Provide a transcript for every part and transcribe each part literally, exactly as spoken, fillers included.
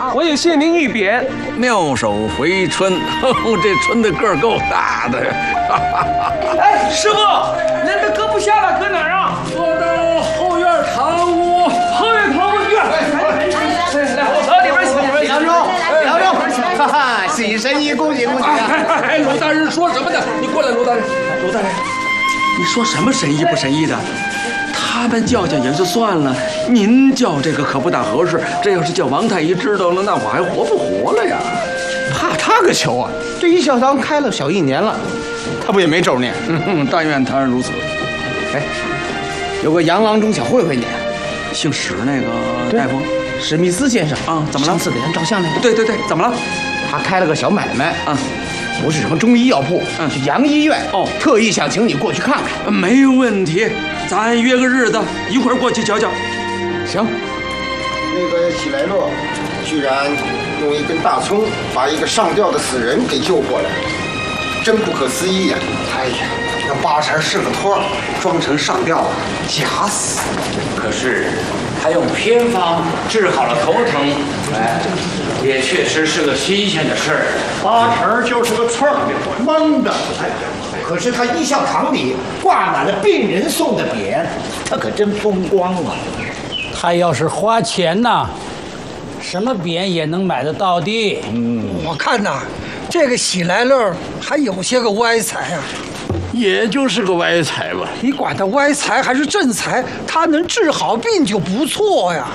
我也谢您一匾。 妙手回春，这春的个儿够大的。 哎，师傅，人这搁不下了，搁哪儿啊？ 坐到后院堂屋。 后院堂屋去。来，我到里边请你们。 梁中，梁中，哈哈，喜神医，恭喜恭喜！ 哎，鲁大人说什么呢？你过来，鲁大人，鲁大人，你说什么神医不神医的？他们叫叫也就算了，您叫这个可不大合适。这要是叫王太医知道了，那我还活不活了呀？ 怕他个球啊！这医孝堂开了小一年了，他不也没咒念？ 嗯，但愿他人如此。 哎，有个杨郎中想会会你， 姓史那个大夫， 史密斯先生啊，怎么了？ 上次给人照相那个。 对对对，怎么了？ 他开了个小买卖啊。 不是什么中医药铺， 嗯， 是洋医院哦， 特意想请你过去看看。 没问题，咱约个日子，一块儿过去瞧瞧。 行。 那个喜来乐，居然用一根大葱把一个上吊的死人给救过来，真不可思议呀！ 哎呀，那八成是个托儿，装成上吊，假死。 可是他用偏方治好了头疼，哎，也确实是个新鲜的事儿。 八成就是个刺儿，蒙的。可是他医孝堂里挂满了病人送的匾，他可真风光啊！ 他要是花钱呐，什么匾也能买得到的。 嗯，我看呐，这个喜来乐还有些个歪财啊。 也就是个歪财吧。 你管他歪财还是正财，他能治好病就不错呀。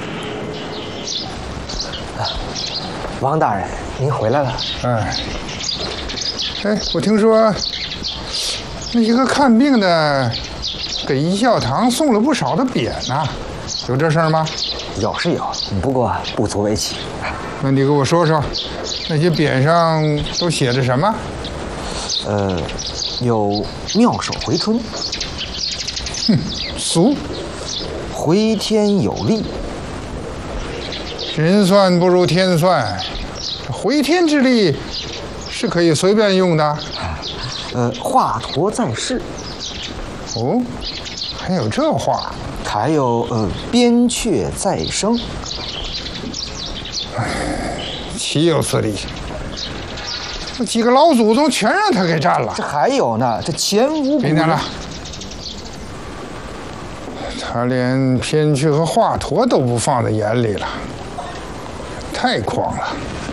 王大人，您回来了。 哎，哎，我听说那些个看病的给医孝堂送了不少的匾呐，有这事儿吗？ 有是有，不过不足为奇。 那你给我说说，那些匾上都写着什么？ 呃，有妙手回春。 哼，俗。 回天有力。 人算不如天算，回天之力是可以随便用的。 呃，华佗在世。 哦，还有这话？ 还有呃，边阙再生。 唉，岂有此理！这几个老祖宗全让他给占了。 这还有呢，这前无古人。 别念了。他连偏阙和华佗都不放在眼里了，太狂了！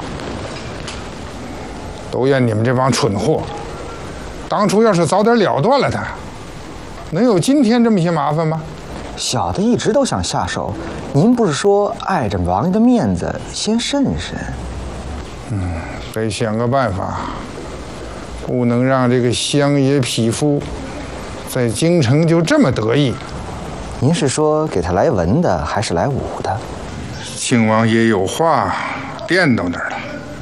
都怨你们这帮蠢货！当初要是早点了断了他，能有今天这么些麻烦吗？ 小的一直都想下手，您不是说碍着王爷的面子，先慎慎？ 嗯，得想个办法，不能让这个乡野匹夫在京城就这么得意。 您是说给他来文的，还是来武的？ 庆王爷有话垫到那儿了，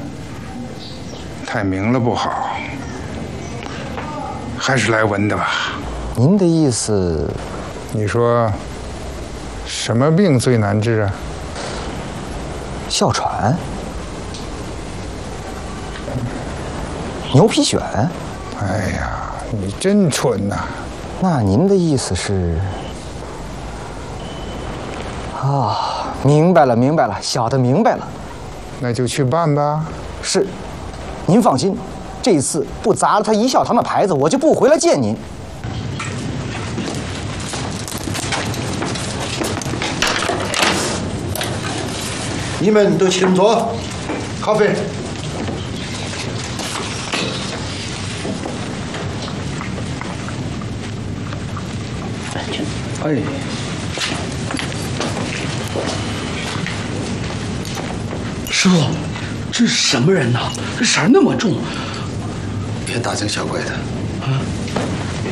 太明了不好，还是来文的吧。 您的意思？ 你说什么病最难治啊？ 哮喘、牛皮癣。 哎呀，你真蠢呐！ 那您的意思是？啊，明白了，明白了，小的明白了。 那就去办吧。 是，您放心，这一次不砸了他医孝堂的牌子，我就不回来见您。 你们都请坐，咖啡。 哎，师傅，这是什么人呐？这色儿那么重， 别大惊小怪的。 啊。